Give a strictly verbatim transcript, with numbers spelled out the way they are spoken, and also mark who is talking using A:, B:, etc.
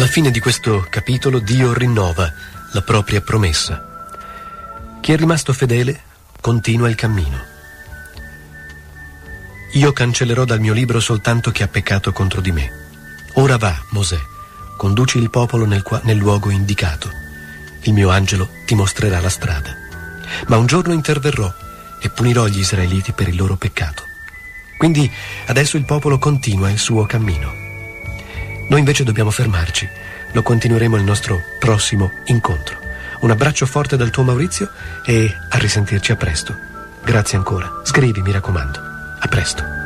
A: fine di questo capitolo Dio rinnova la propria promessa. Chi è rimasto fedele continua il cammino. Io cancellerò dal mio libro soltanto chi ha peccato contro di me. Ora va, Mosè, conduci il popolo nel, qua- nel luogo indicato. Il mio angelo ti mostrerà la strada. Ma un giorno interverrò e punirò gli israeliti per il loro peccato. Quindi adesso il popolo continua il suo cammino. Noi invece dobbiamo fermarci. Lo continueremo il nostro prossimo incontro. Un abbraccio forte dal tuo Maurizio e a risentirci a presto. Grazie ancora. Scrivi, mi raccomando. A presto.